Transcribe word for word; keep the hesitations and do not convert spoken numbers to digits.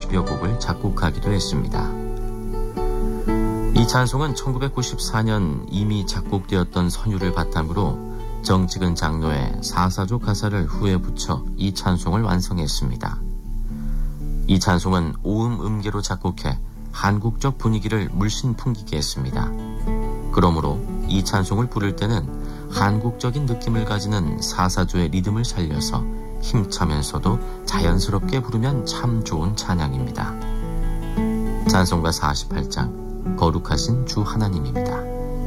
오십여 곡을 작곡하기도 했습니다. 이 찬송은 천구백구십사 년 이미 작곡되었던 선율을 바탕으로 정직은 장로의 사사조 가사를 후에 붙여 이 찬송을 완성했습니다. 이 찬송은 오음 음계로 작곡해 한국적 분위기를 물씬 풍기게 했습니다. 그러므로 이 찬송을 부를 때는 한국적인 느낌을 가지는 사사조의 리듬을 살려서 힘차면서도 자연스럽게 부르면 참 좋은 찬양입니다. 찬송가 사십팔 장 거룩하신 주 하나님입니다.